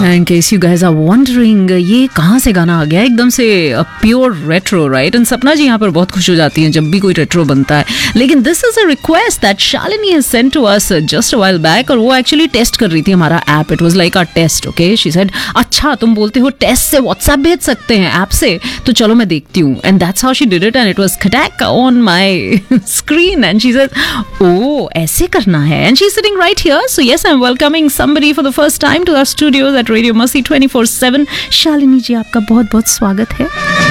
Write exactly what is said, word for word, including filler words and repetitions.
In case you guys are wondering, ये कहाँ से गाना आ गया एकदम से प्योर रेट्रो, राइट? एंड सपना जी यहाँ पर बहुत खुश हो जाती हैं जब भी कोई रेट्रो बनता है. लेकिन this is a request that Shalini has sent to us just a while back, और वो एक्चुअली टेस्ट कर रही थी हमारा app. It was like a test. Okay, she said अच्छा तुम बोलते हो टेस्ट से व्हाट्सएप भेज सकते हैं ऐप से, तो चलो मैं देखती हूँ. And that's how she did it, and it was खटैक on my screen. And she said ओ ऐसे करना है. And she is sitting right here. So yes, I am welcoming somebody for the first time to our studios at radio मस्ती twenty four seven. Shalini जी, आपका बहुत बहुत स्वागत है.